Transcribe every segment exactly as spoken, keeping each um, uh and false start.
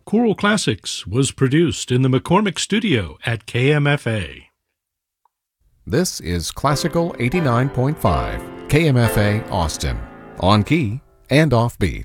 Choral Classics was produced in the McCormick Studio at K M F A. This is Classical eighty-nine point five, K M F A Austin, on key and offbeat.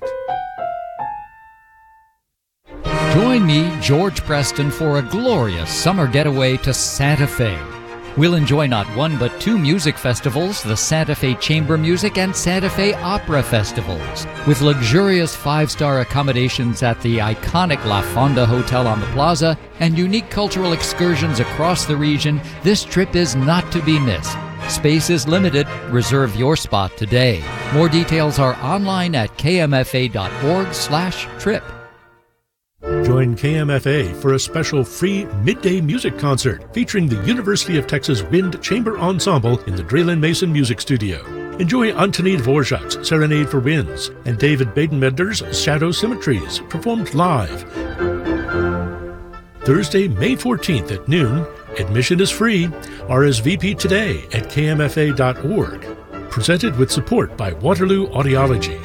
Join me, George Preston, for a glorious summer getaway to Santa Fe. We'll enjoy not one but two music festivals, the Santa Fe Chamber Music and Santa Fe Opera Festivals. With luxurious five-star accommodations at the iconic La Fonda Hotel on the Plaza and unique cultural excursions across the region, this trip is not to be missed. Space is limited. Reserve your spot today. More details are online at k m f a dot org slash trip. Join K M F A for a special free midday music concert featuring the University of Texas Wind Chamber Ensemble in the Draylen Mason Music Studio. Enjoy Antonin Dvorak's Serenade for Winds and David Badenbender's Shadow Symmetries, performed live. Thursday, May fourteenth at noon. Admission is free. R S V P today at k m f a dot org. Presented with support by Waterloo Audiology.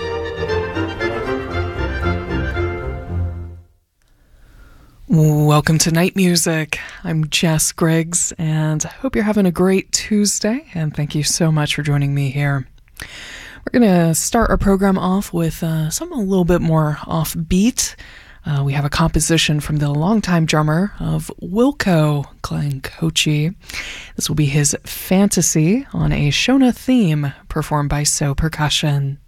Welcome to Night Music. I'm Jess Griggs, and I hope you're having a great Tuesday, and thank you so much for joining me here. We're going to start our program off with uh, something a little bit more offbeat. Uh, we have a composition from the longtime drummer of Wilco, Glenn Kochi. This will be his Fantasy on a Shona theme performed by So Percussion.